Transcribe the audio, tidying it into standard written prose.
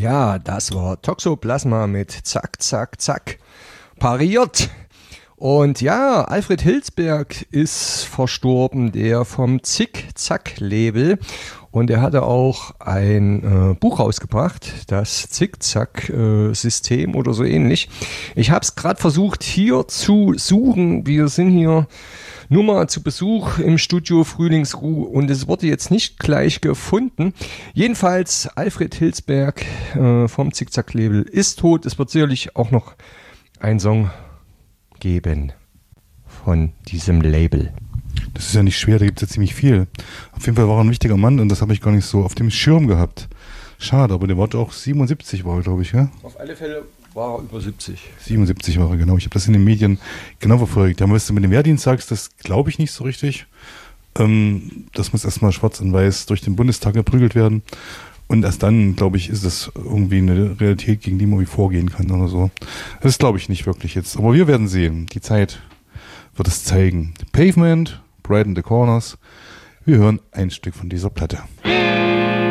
Ja, das war Toxoplasma mit Zack, Zack, Zack. Pariert. Und ja, Alfred Hilsberg ist verstorben, der vom Zick-Zack-Label. Und er hatte auch ein Buch rausgebracht, das Zick-Zack-System oder so ähnlich. Ich habe es gerade versucht hier zu suchen. Wir sind hier nur mal zu Besuch im Studio Frühlingsruhe und es wurde jetzt nicht gleich gefunden. Jedenfalls Alfred Hilsberg vom Zick-Zack-Label ist tot. Es wird sicherlich auch noch ein Song geben von diesem Label. Das ist ja nicht schwer, da gibt es ja ziemlich viel. Auf jeden Fall war er ein wichtiger Mann und das habe ich gar nicht so auf dem Schirm gehabt. Schade, aber der war doch 77, war er, glaube ich, ja? Auf alle Fälle war er über 70. 77 war er, genau. Ich habe das in den Medien genau verfolgt. Ja, was du mit dem Wehrdienst sagst, das glaube ich nicht so richtig. Das muss erstmal schwarz und weiß durch den Bundestag geprügelt werden. Und erst dann, glaube ich, ist es irgendwie eine Realität, gegen die man vorgehen kann oder so. Das glaube ich nicht wirklich jetzt. Aber wir werden sehen. Die Zeit wird es zeigen. Pavement, Brighten the Corners. Wir hören ein Stück von dieser Platte.